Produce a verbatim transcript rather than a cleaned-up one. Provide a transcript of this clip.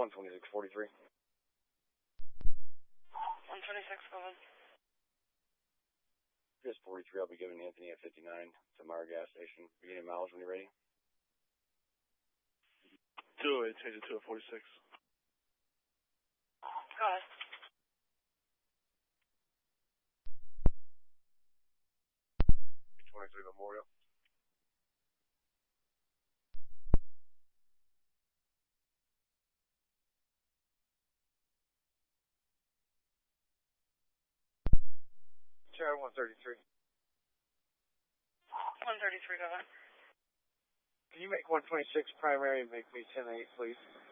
one twenty-six forty-three. one twenty-six, go ahead. Just forty-three, I'll be giving Anthony at fifty-nine to Mara gas station. Beginning miles when you're ready. Do it, change it to a forty-six. Go ahead. twenty-three Memorial. Chair one thirty-three. one thirty-three, go ahead. Can you make one twenty-six primary and make me ten eight, please?